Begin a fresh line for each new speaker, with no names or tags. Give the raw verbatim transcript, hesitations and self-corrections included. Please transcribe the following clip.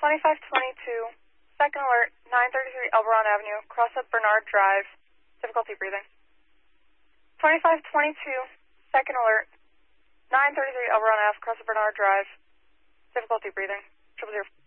twenty-five twenty-two, second alert, nine thirty-three Elberon Avenue, cross up Bernard Drive, difficulty breathing. twenty-five twenty-two, second alert, nine thirty-three Elberon Ave, cross up Bernard Drive, difficulty breathing, triple zero.